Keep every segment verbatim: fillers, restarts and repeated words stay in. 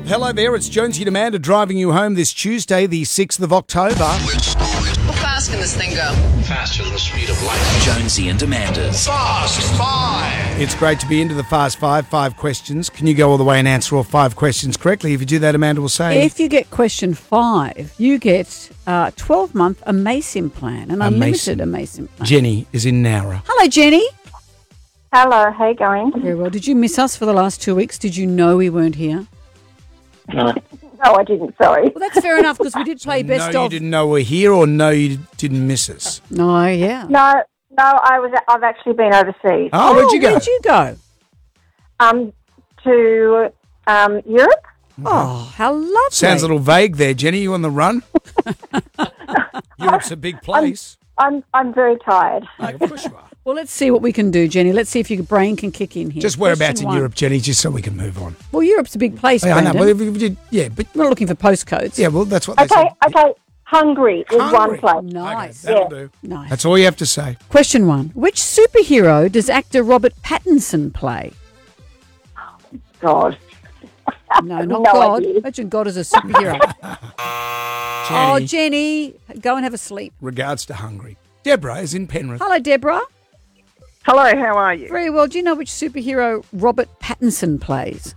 Hello there, it's Jonesy and Amanda driving you home this Tuesday, the sixth of October. How fast can this thing go? Faster than the speed of light. Jonesy and Amanda's Fast Five. It's great to be into the Fast Five. Five questions. Can you go all the way and answer all five questions correctly? If you do that, Amanda will say... If you get question five, you get a twelve-month Amasim plan, an unlimited Amasim plan. Jenny is in Nowra. Hello, Jenny. Hello, how you going? Very well. Did you miss us for the last two weeks? Did you know we weren't here? No, I didn't, sorry. Well, that's fair enough because we did play best no, of... you didn't know we're here, or no, you didn't miss us? No, yeah. No, no, I was, I've actually been overseas. Oh, where'd you go? Where'd you go? Um, to um, Europe. Oh, how lovely. Sounds a little vague there, Jenny. You on the run? Europe's a big place. I'm, I'm very tired. Oh, of course you are. Well, let's see what we can do, Jenny. Let's see if your brain can kick in here. Just whereabouts Question in one. Europe, Jenny, just so we can move on. Well, Europe's a big place, Yeah, I know. Brendan. Well, if we did, yeah, but We're not looking for postcodes. yeah, well, that's what they Okay, said. okay. Hungary is one Hungary. place. Nice. Okay, that'll Yeah. do. Nice. That's all you have to say. Question one. Which superhero does actor Robert Pattinson play? God. No, not No God. idea. Imagine God as a superhero. Jenny, Oh, Jenny, go and have a sleep. regards to Hungary. Deborah is in Penrith. Hello, Deborah. Hello, how are you? Very well. Do you know which superhero Robert Pattinson plays?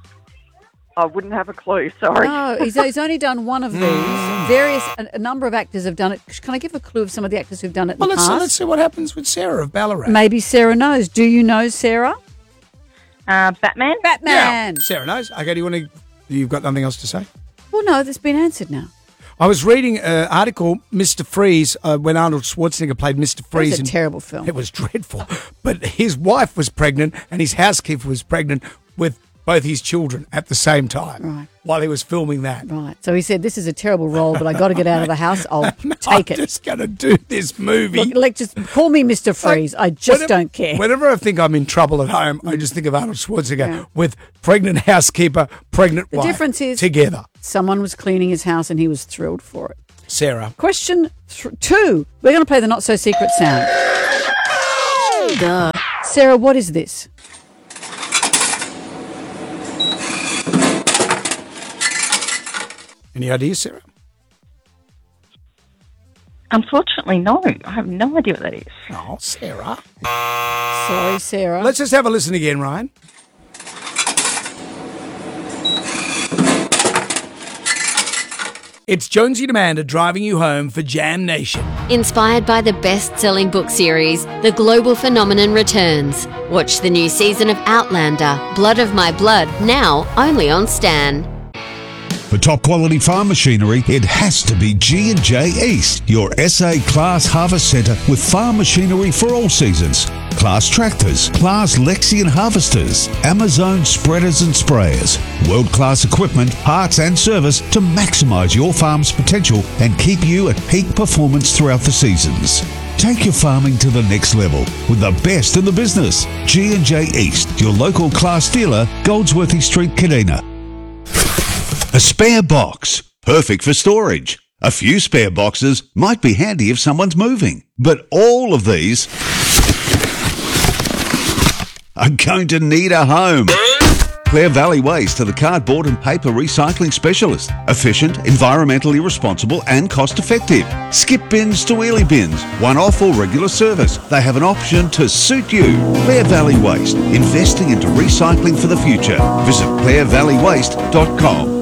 I wouldn't have a clue, sorry. No, he's, he's only done one of these. Various, a, a number of actors have done it. Can I give a clue of some of the actors who've done it in Well, the let's, past? let's see what happens with Sarah of Ballarat. Maybe Sarah knows. Do you know Sarah? Uh, Batman? Batman. Yeah, Sarah knows. Okay, do you want to... You've got nothing else to say? Well, no, that's been answered now. I was reading an article, Mister Freeze, uh, when Arnold Schwarzenegger played Mister That Freeze. was a in- terrible film. It was dreadful. But his wife was pregnant and his housekeeper was pregnant with both his children at the same time Right. while he was filming that. Right. So he said, this is a terrible role, but I got to get out of the house. I'll No, take I'm it. just going to do this movie. Look, like, just call me Mister Freeze. I just Whenever- don't care. Whenever I think I'm in trouble at home, I just think of Arnold Schwarzenegger Yeah. with pregnant housekeeper, pregnant The wife. difference is- together. Someone was cleaning his house and he was thrilled for it. Sarah. Question th- two. We're going to play the not so secret sound. Duh. Sarah, what is this? Any ideas, Sarah? Unfortunately, no. I have no idea what that is. Oh, Sarah. Sorry, Sarah. Let's just have a listen again, Ryan. It's Jonesy and Amanda driving you home for Jam Nation. Inspired by the best-selling book series, The Global Phenomenon returns. Watch the new season of Outlander, Blood of My Blood, now only on Stan. For top quality farm machinery, it has to be G and J East, your S A Class Harvest Centre with farm machinery for all seasons. Class tractors, Class Lexion harvesters, Amazon spreaders and sprayers. World-class equipment, parts and service to maximise your farm's potential and keep you at peak performance throughout the seasons. Take your farming to the next level with the best in the business. G and J East, your local Class dealer, Goldsworthy Street, Kadina. A spare box, perfect for storage. A few spare boxes might be handy if someone's moving, but all of these are going to need a home. Clare Valley Waste are the cardboard and paper recycling specialist. Efficient, environmentally responsible and cost effective. Skip bins to wheelie bins, one-off or regular service. They have an option to suit you. Clare Valley Waste, investing into recycling for the future. Visit clare valley waste dot com.